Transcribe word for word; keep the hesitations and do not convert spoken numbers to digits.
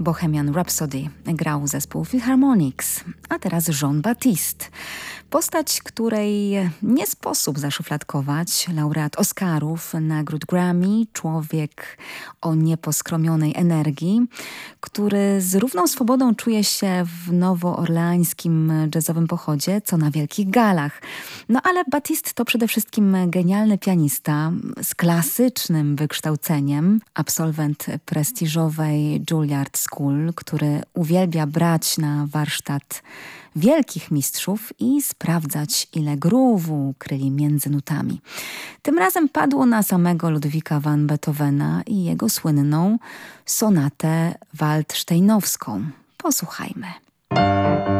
Bohemian Rhapsody grał zespół Philharmonics, a teraz Jon Batiste. Postać, której nie sposób zaszufladkować, laureat Oscarów, nagród Grammy, człowiek o nieposkromionej energii, który z równą swobodą czuje się w nowoorleańskim jazzowym pochodzie, co na wielkich galach. No ale Batiste to przede wszystkim genialny pianista z klasycznym wykształceniem, absolwent prestiżowej Juilliard School, który uwielbia brać na warsztat wielkich mistrzów i sprawdzać, ile groove'u kryli między nutami. Tym razem padło na samego Ludwika van Beethovena i jego słynną sonatę waldsteinowską. Posłuchajmy.